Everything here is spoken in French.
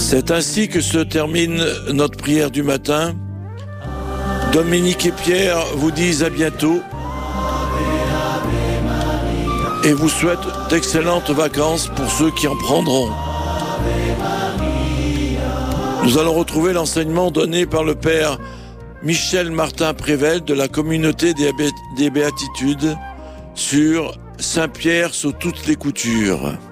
C'est ainsi que se termine notre prière du matin. Dominique et Pierre vous disent à bientôt et vous souhaitent d'excellentes vacances pour ceux qui en prendront. Nous allons retrouver l'enseignement donné par le Père Michel Martin Prével de la communauté des Béatitudes sur Saint Pierre sous toutes les coutures.